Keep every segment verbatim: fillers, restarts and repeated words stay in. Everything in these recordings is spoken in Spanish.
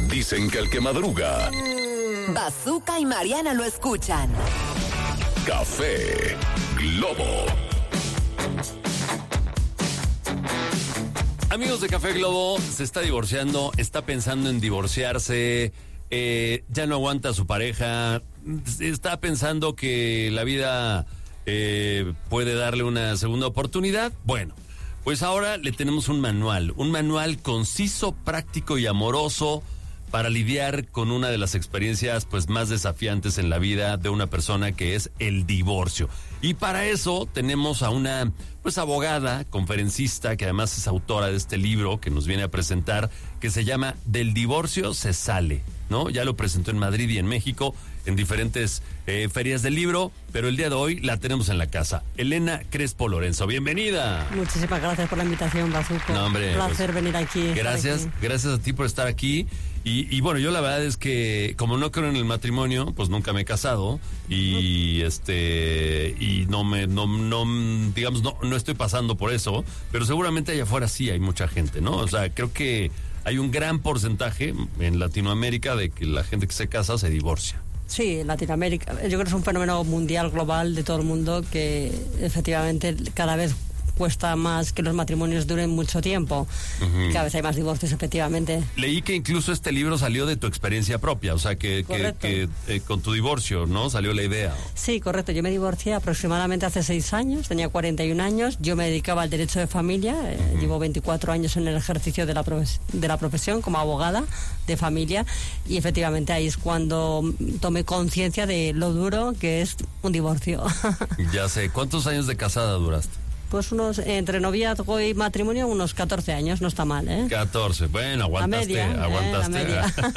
Dicen que el que madruga... Bazooka y Mariana lo escuchan. Café Globo. Amigos de Café Globo, se está divorciando, está pensando en divorciarse, eh, ya no aguanta a su pareja, está pensando que la vida eh, puede darle una segunda oportunidad. Bueno, pues ahora le tenemos un manual, un manual conciso, práctico y amoroso para lidiar con una de las experiencias pues más desafiantes en la vida de una persona, que es el divorcio. Y para eso tenemos a una pues abogada, conferencista, que además es autora de este libro que nos viene a presentar, que se llama Del divorcio se sale, ¿no? Ya lo presentó en Madrid y en México, en diferentes eh, ferias del libro, pero el día de hoy la tenemos en la casa. Elena Crespo Lorenzo, bienvenida. Muchísimas gracias por la invitación, Bazooka. No, hombre, un placer pues, venir aquí. Gracias, aquí. gracias a ti por estar aquí. Y, y bueno, yo la verdad es que como no creo en el matrimonio, pues nunca me he casado y este y no me no no digamos no no estoy pasando por eso, pero seguramente allá afuera sí hay mucha gente, ¿no? O sea, creo que hay un gran porcentaje en Latinoamérica de que la gente que se casa se divorcia. Sí, en Latinoamérica. Yo creo que es un fenómeno mundial, global, de todo el mundo, que efectivamente cada vez cuesta más que los matrimonios duren mucho tiempo. Uh-huh. Cada vez hay más divorcios, efectivamente. Leí que incluso este libro salió de tu experiencia propia, o sea, que, que, que eh, con tu divorcio, ¿no? Salió la idea. Sí, correcto. Yo me divorcié aproximadamente hace seis años, tenía cuarenta y un años. Yo me dedicaba al derecho de familia. Uh-huh. eh, llevo veinticuatro años en el ejercicio de la, profes- de la profesión como abogada de familia, y efectivamente ahí es cuando tomé conciencia de lo duro que es un divorcio. Ya sé. ¿Cuántos años de casada duraste? Pues unos, entre noviazgo y matrimonio, unos catorce años, no está mal, ¿eh? catorce, bueno, aguantaste, la media, aguantaste. Eh,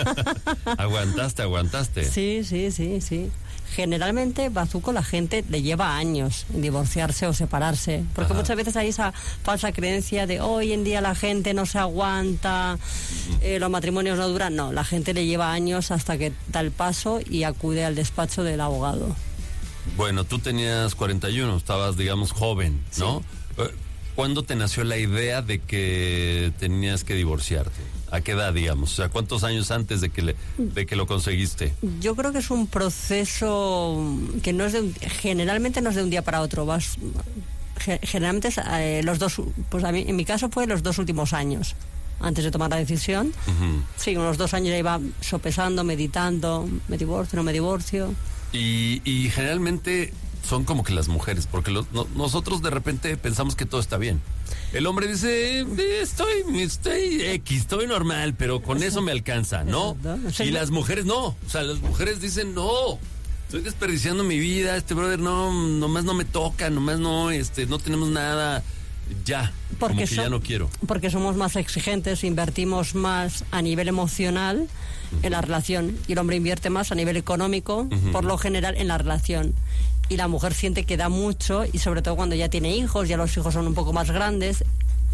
la media. aguantaste, aguantaste. Sí, sí, sí, sí. Generalmente, Bazooka, la gente le lleva años en divorciarse o separarse, porque Ajá. muchas veces hay esa falsa creencia de hoy en día la gente no se aguanta, eh, los matrimonios no duran. No, la gente le lleva años hasta que da el paso y acude al despacho del abogado. Bueno, tú tenías cuarenta y uno, estabas, digamos, joven, ¿no? Sí. ¿Cuándo te nació la idea de que tenías que divorciarte? ¿A qué edad, digamos? O sea, ¿cuántos años antes de que, le, de que lo conseguiste? Yo creo que es un proceso que no es de un, generalmente no es de un día para otro. Vas, generalmente es, eh, los dos, pues a mí, en mi caso fue los dos últimos años. Antes de tomar la decisión. Uh-huh. Sí, unos dos años ya iba sopesando, meditando, me divorcio, no me divorcio. Y, y generalmente son como que las mujeres, porque los, no, nosotros de repente pensamos que todo está bien. El hombre dice, eh, estoy, estoy X, estoy normal, pero con eso me alcanza, ¿no? Y las mujeres no, o sea, las mujeres dicen, no, estoy desperdiciando mi vida, este brother no, nomás no me toca, nomás no, este, no tenemos nada, ya, porque como que so, ya no quiero. Porque somos más exigentes, invertimos más a nivel emocional en la relación, y el hombre invierte más a nivel económico, uh-huh. por lo general, en la relación. Y la mujer siente que da mucho, y sobre todo cuando ya tiene hijos, ya los hijos son un poco más grandes.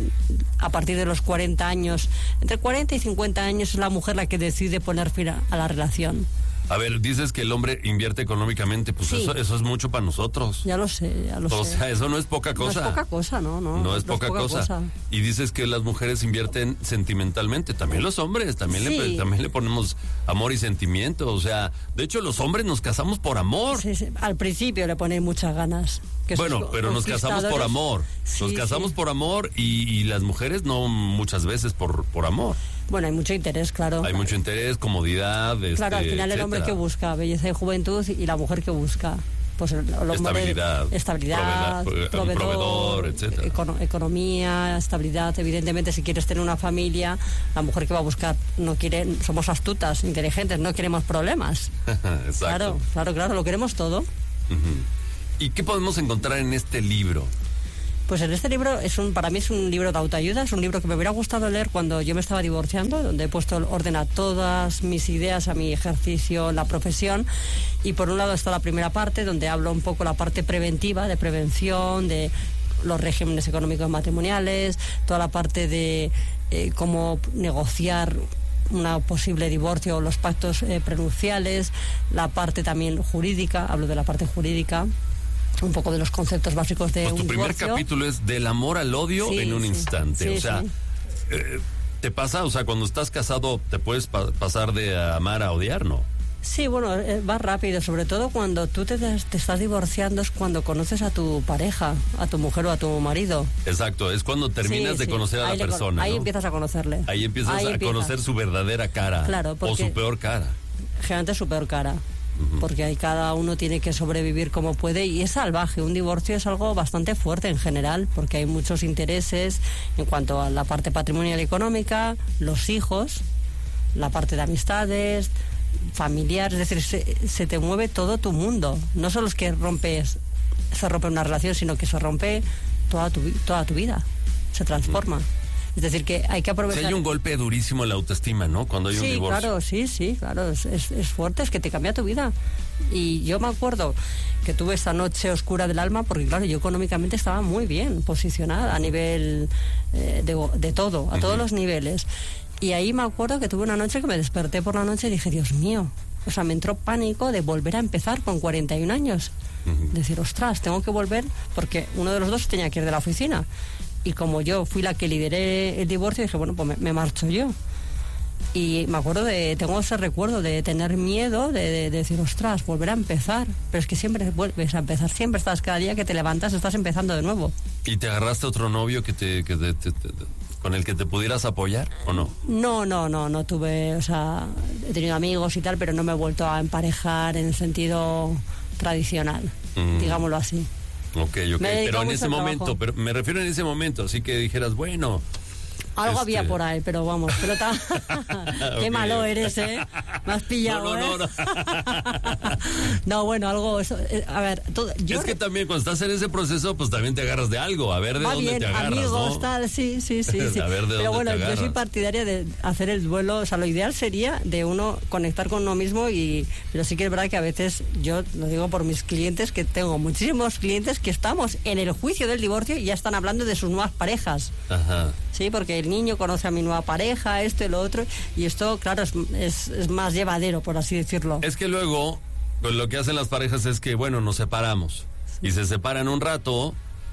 A partir de los cuarenta años, entre cuarenta y cincuenta años, es la mujer la que decide poner fin a, a la relación. A ver, dices que el hombre invierte económicamente, pues sí. eso, eso es mucho para nosotros. Ya lo sé, ya lo o sé. O sea, eso no es poca cosa. No es poca cosa, no, no. No es poca, no es poca cosa. cosa. Y dices que las mujeres invierten sentimentalmente, también los hombres, también, sí. le, también le ponemos amor y sentimiento, o sea, de hecho los hombres nos casamos por amor. Sí, sí. Al principio le ponen muchas ganas. Que bueno, pero nos casamos por amor, sí, nos casamos sí. por amor y, y las mujeres no muchas veces por, por amor. Bueno, hay mucho interés, claro. Hay mucho interés, comodidad, claro, este, al final etcétera. El hombre que busca belleza y juventud, y la mujer que busca pues el, el estabilidad, de, estabilidad, proveedor, proveedor, proveedor etcétera. Econo, economía, estabilidad. Evidentemente, si quieres tener una familia, la mujer que va a buscar no quiere, somos astutas, inteligentes, no queremos problemas. Exacto. Claro, claro, claro, lo queremos todo. Uh-huh. ¿Y qué podemos encontrar en este libro? Pues en este libro, es un, para mí es un libro de autoayuda, es un libro que me hubiera gustado leer cuando yo me estaba divorciando, donde he puesto orden a todas mis ideas, a mi ejercicio, la profesión. Y por un lado está la primera parte, donde hablo un poco la parte preventiva, de prevención, de los regímenes económicos matrimoniales, toda la parte de eh, cómo negociar una posible divorcio o los pactos eh, prenupciales, la parte también jurídica, hablo de la parte jurídica, un poco de los conceptos básicos de pues un tu primer divorcio. Capítulo es del amor al odio sí, en un sí, instante, sí, o sea, sí. eh, ¿Te pasa? O sea, cuando estás casado, ¿te puedes pa- pasar de amar a odiar, no? Sí, bueno, eh, va rápido, sobre todo cuando tú te, te estás divorciando es cuando conoces a tu pareja, a tu mujer o a tu marido. Exacto, es cuando terminas Sí, de sí. conocer a Ahí la le- persona, Ahí ¿no? empiezas a conocerle. Ahí empiezas Ahí a empiezas. conocer su verdadera cara. Claro, porque- o su peor cara. Generalmente es su peor cara, porque ahí cada uno tiene que sobrevivir como puede y es salvaje. Un divorcio es algo bastante fuerte en general, porque hay muchos intereses en cuanto a la parte patrimonial y económica, los hijos, la parte de amistades, familiar, es decir, se, se te mueve todo tu mundo. No solo es que rompes, se rompe una relación, sino que se rompe toda tu, vi- toda tu vida, se transforma. Es decir, que hay que O aprovechar... sea, hay un golpe durísimo en la autoestima, ¿no? Cuando hay un Sí, divorcio. claro, sí, sí, claro, es, es, es fuerte, es que te cambia tu vida. Y yo me acuerdo que tuve esa noche oscura del alma porque, claro, yo económicamente estaba muy bien posicionada a nivel eh, de, de todo, a todos los niveles. Y ahí me acuerdo que tuve una noche que me desperté por la noche y dije, Dios mío, o sea, me entró pánico de volver a empezar con cuarenta y un años. Decir, ostras, tengo que volver porque uno de los dos tenía que ir de la oficina. Y como yo fui la que lideré el divorcio, dije, bueno, pues me, me marcho yo. Y me acuerdo de, tengo ese recuerdo de tener miedo, de, de, de decir, ostras, volver a empezar. Pero es que siempre vuelves a empezar, siempre estás, cada día que te levantas, estás empezando de nuevo. ¿Y te agarraste otro novio que te, que te- te- te- con el que te pudieras apoyar o no? No, no, no, no tuve, o sea, he tenido amigos y tal, pero no me he vuelto a emparejar en el sentido tradicional, Mm. digámoslo así. Ok, ok. Me he dedicado Pero en mucho ese al momento, trabajo. pero me refiero en ese momento, así que dijeras, bueno... Algo Este- había por ahí, pero vamos, pelota. Qué Ok. malo eres, ¿eh? Me has pillado, No, no, no, ¿eh? No, bueno, algo, eso, eh, a ver, todo, yo Es que también cuando estás en ese proceso, pues también te agarras de algo, a ver de va dónde bien, te agarras, amigos, ¿no? tal, sí, sí, sí. sí. A ver de Pero dónde bueno, te yo soy agarras. partidaria de hacer el duelo, o sea, lo ideal sería de uno conectar con uno mismo, y pero sí que es verdad que a veces, yo lo digo por mis clientes, que tengo muchísimos clientes que estamos en el juicio del divorcio y ya están hablando de sus nuevas parejas. Ajá. Sí, porque el niño conoce a mi nueva pareja, esto y lo otro, y esto, claro, es, es, es más llevadero, por así decirlo. Es que luego, pues lo que hacen las parejas es que, bueno, nos separamos. Y se separan un rato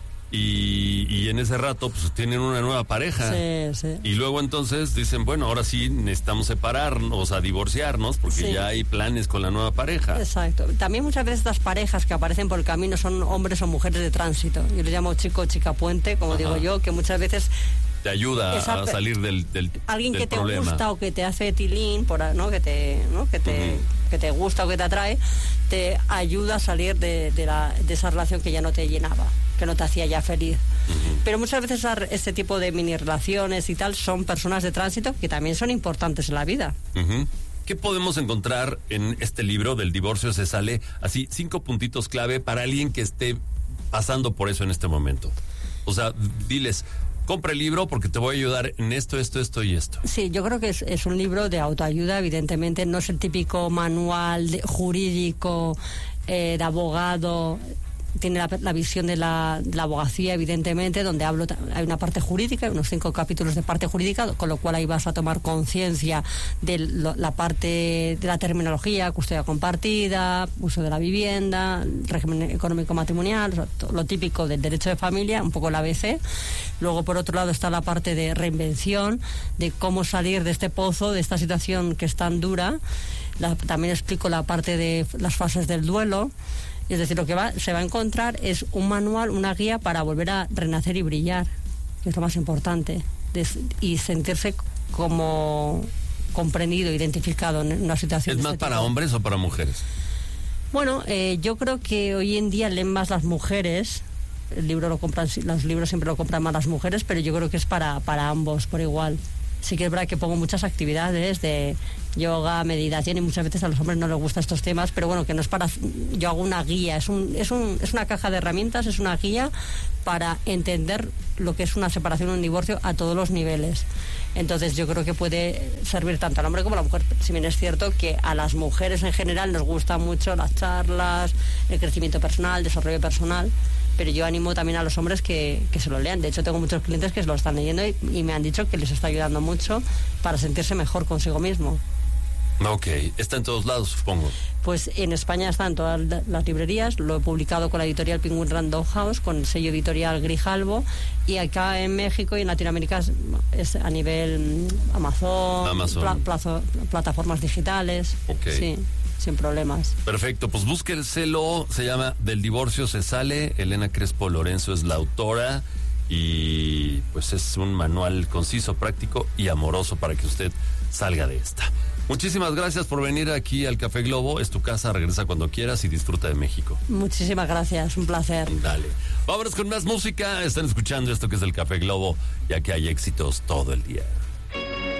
y, y en ese rato, pues tienen una nueva pareja. Sí, sí. Y luego entonces dicen, bueno, ahora sí necesitamos separarnos, o sea, divorciarnos, porque Sí. ya hay planes con la nueva pareja. Exacto. También muchas veces estas parejas que aparecen por el camino son hombres o mujeres de tránsito. Yo les llamo chico o chica puente, como Ajá. digo yo, que muchas veces Te ayuda Esa a pe- salir del, del, alguien del que te problema. gusta o que te hace tilín, por, a- ¿no? que te, ¿no? que te, Ujú. que te gusta o que te atrae, te ayuda a salir de, de, la, de esa relación que ya no te llenaba, que no te hacía ya feliz. Pero muchas veces esa- este tipo de mini relaciones y tal son personas de tránsito que también son importantes en la vida. Ujú. ¿Qué podemos encontrar en este libro del divorcio se sale? Así, cinco puntitos clave para alguien que esté pasando por eso en este momento. O sea, diles, compra el libro porque te voy a ayudar en esto, esto, esto y esto. Sí, yo creo que es, es un libro de autoayuda, evidentemente, no es el típico manual de- jurídico eh, de abogado. Tiene la, la visión de la, de la abogacía, evidentemente, donde hablo, ta- hay una parte jurídica, unos cinco capítulos de parte jurídica, con lo cual ahí vas a tomar conciencia de lo- la parte de la terminología, custodia compartida, uso de la vivienda, régimen económico matrimonial, o sea, to- lo típico del derecho de familia, un poco el A B C. Luego, por otro lado, está la parte de reinvención, de cómo salir de este pozo, de esta situación que es tan dura. La- también explico la parte de las fases del duelo. Es decir, lo que va, se va a encontrar es un manual, una guía para volver a renacer y brillar, que es lo más importante, des- y sentirse como comprendido, identificado en una situación. ¿Es de más este para tipo. hombres o para mujeres? Bueno, eh, yo creo que hoy en día leen más las mujeres. El libro lo compran, los libros siempre lo compran más las mujeres, pero yo creo que es para, para ambos por igual. Sí que es verdad que pongo muchas actividades de yoga, meditación, y muchas veces a los hombres no les gustan estos temas, pero bueno, que no es para... Yo hago una guía, es, un, es, un, es una caja de herramientas, es una guía para entender lo que es una separación o un divorcio a todos los niveles. Entonces yo creo que puede servir tanto al hombre como a la mujer, si bien es cierto que a las mujeres en general nos gustan mucho las charlas, el crecimiento personal, el desarrollo personal, pero yo animo también a los hombres que, que se lo lean. De hecho, tengo muchos clientes que se lo están leyendo y, y me han dicho que les está ayudando mucho para sentirse mejor consigo mismo. Ok, está en todos lados, supongo. Pues en España está en todas las librerías, lo he publicado con la editorial Penguin Random House, con el sello editorial Grijalbo, y acá en México y en Latinoamérica es, es a nivel Amazon, Amazon. Pla, plazo, plataformas digitales, Ok. Sí, sin problemas. Perfecto, pues búsquenselo, se llama Del divorcio se sale, Elena Crespo Lorenzo es la autora, y pues es un manual conciso, práctico y amoroso para que usted salga de esta. Muchísimas gracias por venir aquí al Café Globo. Es tu casa, regresa cuando quieras y disfruta de México. Muchísimas gracias, un placer. Dale. Vámonos con más música. Están escuchando esto que es el Café Globo, ya que hay éxitos todo el día.